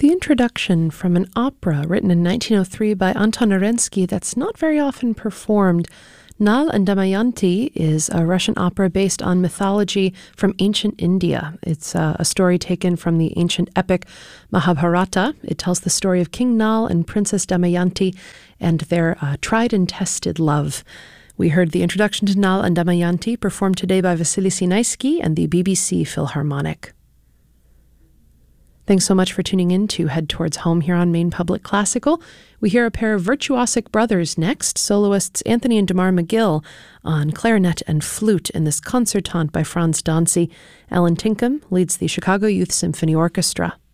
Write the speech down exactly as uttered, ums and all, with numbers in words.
The introduction from an opera written in nineteen oh three by Anton Arensky that's not very often performed. Nal and Damayanti is a Russian opera based on mythology from ancient India. It's uh, a story taken from the ancient epic Mahabharata. It tells the story of King Nal and Princess Damayanti and their uh, tried and tested love. We heard the introduction to Nal and Damayanti performed today by Vasily Sinaisky and the B B C Philharmonic. Thanks so much for tuning in to Head Towards Home here on Maine Public Classical. We hear a pair of virtuosic brothers next, soloists Anthony and Damar McGill on clarinet and flute in this concertante by Franz Dancy. Alan Tinkham leads the Chicago Youth Symphony Orchestra.